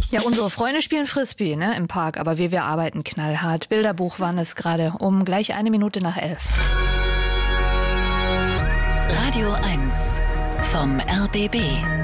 Ja, unsere Freunde spielen Frisbee, im Park, aber wir arbeiten knallhart. Bilderbuch waren es gerade um gleich 11:01. Radio 1 vom RBB.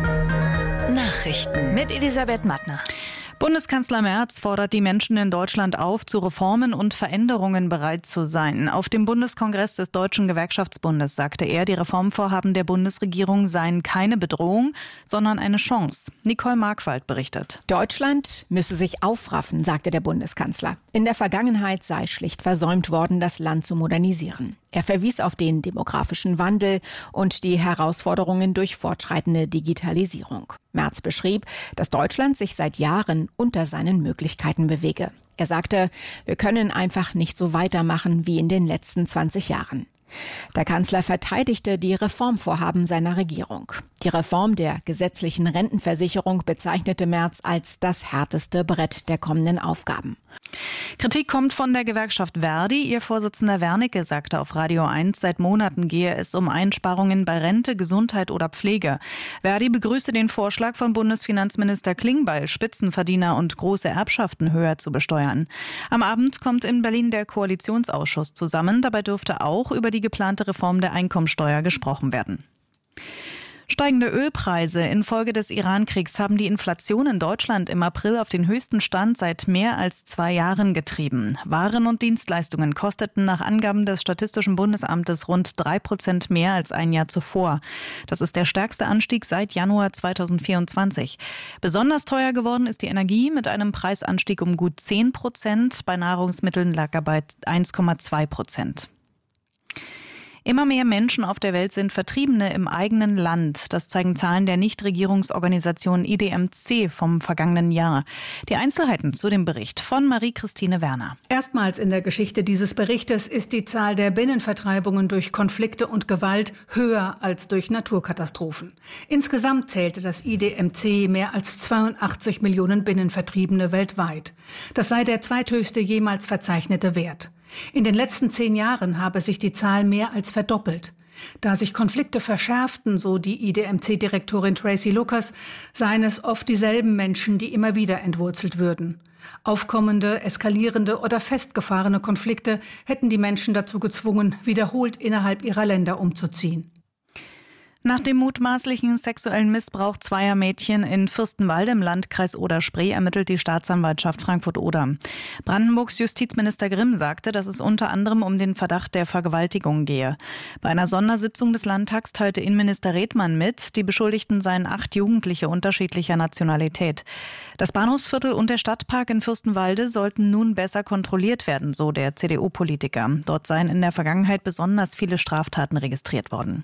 Nachrichten Mit Elisabeth Mattner. Bundeskanzler Merz fordert die Menschen in Deutschland auf, zu Reformen und Veränderungen bereit zu sein. Auf dem Bundeskongress des Deutschen Gewerkschaftsbundes sagte er, die Reformvorhaben der Bundesregierung seien keine Bedrohung, sondern eine Chance. Nicole Markwald berichtet. Deutschland müsse sich aufraffen, sagte der Bundeskanzler. In der Vergangenheit sei schlicht versäumt worden, das Land zu modernisieren. Er verwies auf den demografischen Wandel und die Herausforderungen durch fortschreitende Digitalisierung. Merz beschrieb, dass Deutschland sich seit Jahren unter seinen Möglichkeiten bewege. Er sagte, wir können einfach nicht so weitermachen wie in den letzten 20 Jahren. Der Kanzler verteidigte die Reformvorhaben seiner Regierung. Die Reform der gesetzlichen Rentenversicherung bezeichnete Merz als das härteste Brett der kommenden Aufgaben. Kritik kommt von der Gewerkschaft Verdi. Ihr Vorsitzender Wernicke sagte auf Radio 1, seit Monaten gehe es um Einsparungen bei Rente, Gesundheit oder Pflege. Verdi begrüßte den Vorschlag von Bundesfinanzminister Klingbeil, Spitzenverdiener und große Erbschaften höher zu besteuern. Am Abend kommt in Berlin der Koalitionsausschuss zusammen. Dabei dürfte auch über die geplante Reform der Einkommensteuer gesprochen werden. Steigende Ölpreise infolge des Iran-Kriegs haben die Inflation in Deutschland im April auf den höchsten Stand seit mehr als 2 Jahren getrieben. Waren und Dienstleistungen kosteten nach Angaben des Statistischen Bundesamtes rund 3% mehr als ein Jahr zuvor. Das ist der stärkste Anstieg seit Januar 2024. Besonders teuer geworden ist die Energie mit einem Preisanstieg um gut 10%. Bei Nahrungsmitteln lag er bei 1,2%. Immer mehr Menschen auf der Welt sind Vertriebene im eigenen Land. Das zeigen Zahlen der Nichtregierungsorganisation IDMC vom vergangenen Jahr. Die Einzelheiten zu dem Bericht von Marie-Christine Werner. Erstmals in der Geschichte dieses Berichtes ist die Zahl der Binnenvertreibungen durch Konflikte und Gewalt höher als durch Naturkatastrophen. Insgesamt zählte das IDMC mehr als 82 Millionen Binnenvertriebene weltweit. Das sei der zweithöchste jemals verzeichnete Wert. In den letzten 10 Jahren habe sich die Zahl mehr als verdoppelt. Da sich Konflikte verschärften, so die IDMC-Direktorin Tracy Lucas, seien es oft dieselben Menschen, die immer wieder entwurzelt würden. Aufkommende, eskalierende oder festgefahrene Konflikte hätten die Menschen dazu gezwungen, wiederholt innerhalb ihrer Länder umzuziehen. Nach dem mutmaßlichen sexuellen Missbrauch zweier Mädchen in Fürstenwalde im Landkreis Oder-Spree ermittelt die Staatsanwaltschaft Frankfurt-Oder. Brandenburgs Justizminister Grimm sagte, dass es unter anderem um den Verdacht der Vergewaltigung gehe. Bei einer Sondersitzung des Landtags teilte Innenminister Redmann mit, die Beschuldigten seien 8 Jugendliche unterschiedlicher Nationalität. Das Bahnhofsviertel und der Stadtpark in Fürstenwalde sollten nun besser kontrolliert werden, so der CDU-Politiker. Dort seien in der Vergangenheit besonders viele Straftaten registriert worden.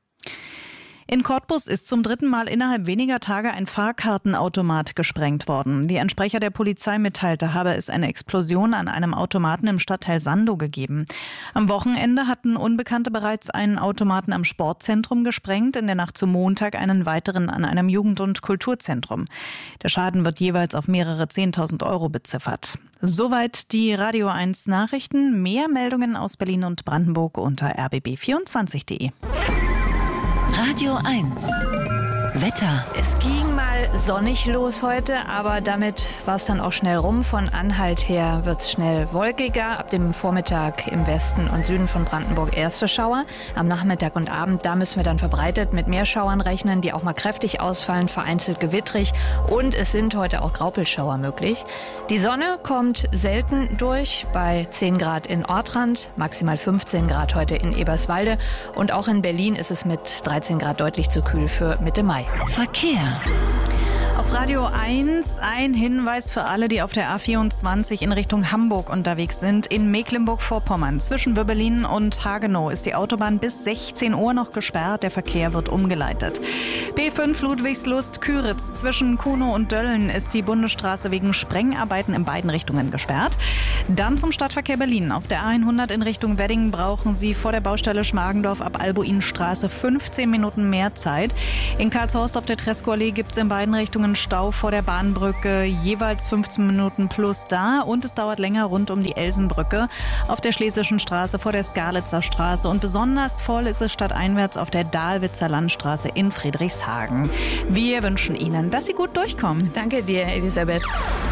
In Cottbus ist zum 3. Mal innerhalb weniger Tage ein Fahrkartenautomat gesprengt worden. Wie ein Sprecher der Polizei mitteilte, habe es eine Explosion an einem Automaten im Stadtteil Sandow gegeben. Am Wochenende hatten Unbekannte bereits einen Automaten am Sportzentrum gesprengt, in der Nacht zu Montag einen weiteren an einem Jugend- und Kulturzentrum. Der Schaden wird jeweils auf mehrere 10.000 Euro beziffert. Soweit die Radio 1 Nachrichten. Mehr Meldungen aus Berlin und Brandenburg unter rbb24.de. Radio 1 Wetter. Es ging mal sonnig los heute, aber damit war es dann auch schnell rum. Von Anhalt her wird es schnell wolkiger. Ab dem Vormittag im Westen und Süden von Brandenburg erste Schauer. Am Nachmittag und Abend, da müssen wir dann verbreitet mit mehr Schauern rechnen, die auch mal kräftig ausfallen, vereinzelt gewittrig. Und es sind heute auch Graupelschauer möglich. Die Sonne kommt selten durch, bei 10 Grad in Ortrand, maximal 15 Grad heute in Eberswalde. Und auch in Berlin ist es mit 13 Grad deutlich zu kühl für Mitte Mai. Verkehr. Auf Radio 1 ein Hinweis für alle, die auf der A24 in Richtung Hamburg unterwegs sind. In Mecklenburg-Vorpommern zwischen Würbelin und Hagenow ist die Autobahn bis 16 Uhr noch gesperrt. Der Verkehr wird umgeleitet. B5 Ludwigslust-Küritz zwischen Kunow und Dölln ist die Bundesstraße wegen Sprengarbeiten in beiden Richtungen gesperrt. Dann zum Stadtverkehr Berlin. Auf der A100 in Richtung Wedding brauchen Sie vor der Baustelle Schmargendorf ab Albuinstraße 15 Minuten mehr Zeit. In Karlshorst auf der Tresco-Allee gibt es in beiden Richtungen Richtungen Stau vor der Bahnbrücke, jeweils 15 Minuten plus da. Und es dauert länger rund um die Elsenbrücke, auf der Schlesischen Straße, vor der Skalitzer Straße. Und besonders voll ist es stadteinwärts auf der Dahlwitzer Landstraße in Friedrichshagen. Wir wünschen Ihnen, dass Sie gut durchkommen. Danke dir, Elisabeth.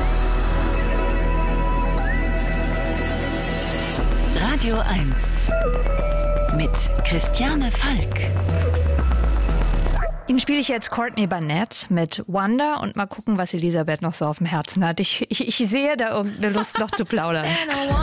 Radio 1 mit Christiane Falk. Ihnen spiele ich jetzt Courtney Barnett mit Wonder und mal gucken, was Elisabeth noch so auf dem Herzen hat. Ich sehe da irgendeine Lust noch zu plaudern.